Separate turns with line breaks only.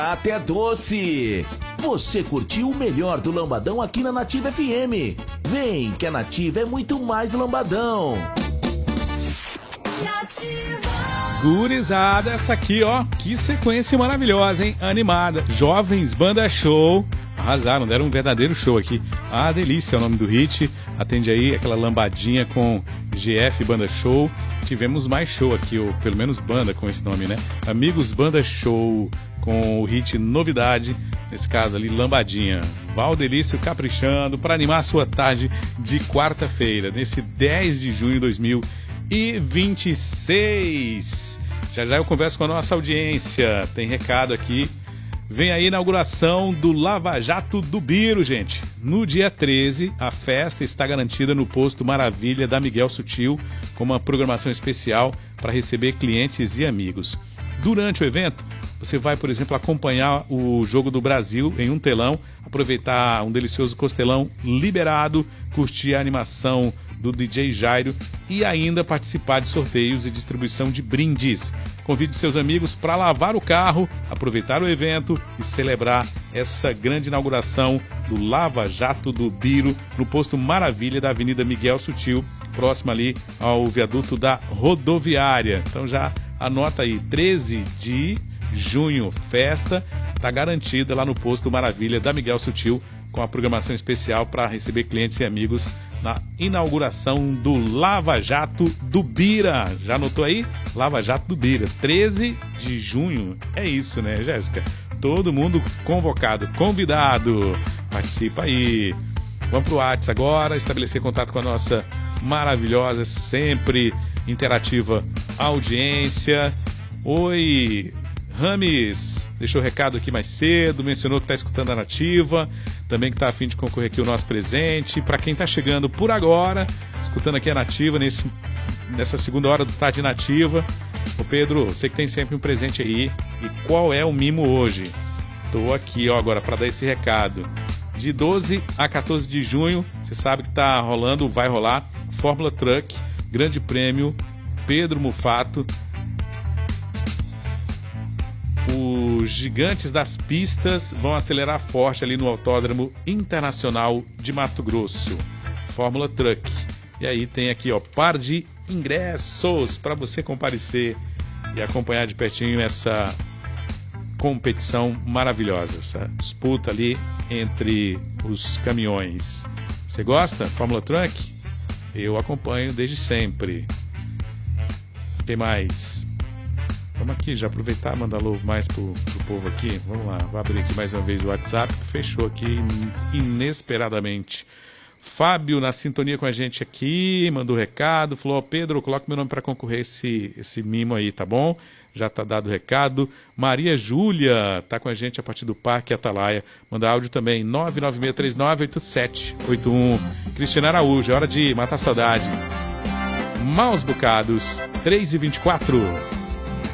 Até doce. Você curtiu o melhor do Lambadão aqui na Nativa FM. Vem, que a Nativa é muito mais Lambadão.
Gurizada, essa aqui, ó, que sequência maravilhosa, hein? Animada. Jovens Banda Show. Arrasaram, deram um verdadeiro show aqui. Ah, delícia é o nome do hit. Atende aí aquela lambadinha com GF Banda Show. Tivemos mais show aqui, ou pelo menos banda com esse nome, né? Amigos Banda Show com o hit Novidade. Nesse caso ali, lambadinha. Valdelício caprichando para animar a sua tarde de quarta-feira, nesse 10 de junho de 2026. Já já eu converso com a nossa audiência. Tem recado aqui. Vem aí a inauguração do Lava Jato do Biro, gente. No dia 13, a festa está garantida no posto Maravilha da Miguel Sutil, com uma programação especial para receber clientes e amigos. Durante o evento, você vai, por exemplo, acompanhar o Jogo do Brasil em um telão, aproveitar um delicioso costelão liberado, curtir a animação do DJ Jairo e ainda participar de sorteios e distribuição de brindes. Convide seus amigos para lavar o carro, aproveitar o evento e celebrar essa grande inauguração do Lava Jato do Biro no posto Maravilha da Avenida Miguel Sutil, próximo ali ao viaduto da rodoviária. Então já anota aí, 13 de junho, festa, está garantida lá no posto Maravilha da Miguel Sutil, com a programação especial para receber clientes e amigos na inauguração do Lava Jato do Bira. Já anotou aí? Lava Jato do Bira, 13 de junho. É isso, né, Jéssica? Todo mundo convocado, convidado. Participa aí. Vamos pro WhatsApp agora, estabelecer contato com a nossa maravilhosa, sempre interativa audiência. Oi, Rames, deixou o recado aqui mais cedo, mencionou que está escutando a Nativa, também que está a fim de concorrer aqui o nosso presente. Para quem está chegando por agora, escutando aqui a Nativa, nessa segunda hora do Tarde Nativa. Ô Pedro, você que tem sempre um presente aí, e qual é o mimo hoje? Estou aqui ó, agora para dar esse recado. De 12 a 14 de junho, você sabe que está rolando, vai rolar, Fórmula Truck, Grande Prêmio Pedro Mufato. Os gigantes das pistas vão acelerar forte ali no Autódromo Internacional de Mato Grosso. Fórmula Truck. E aí tem aqui, ó, par de ingressos para você comparecer e acompanhar de pertinho essa competição maravilhosa, essa disputa ali entre os caminhões. Você gosta? Fórmula Truck? Eu acompanho desde sempre. Quem mais? Vamos aqui, já aproveitar e mandar alô mais pro povo aqui. Vamos lá, vou abrir aqui mais uma vez o WhatsApp, que fechou aqui inesperadamente. Fábio na sintonia com a gente aqui, mandou recado, falou, ó, Pedro, coloca meu nome para concorrer esse mimo aí, tá bom? Já tá dado o recado. Maria Júlia tá com a gente a partir do Parque Atalaia. Manda áudio também, 996398781. Cristina Araújo, é hora de matar saudade. Maus bocados, 3h24.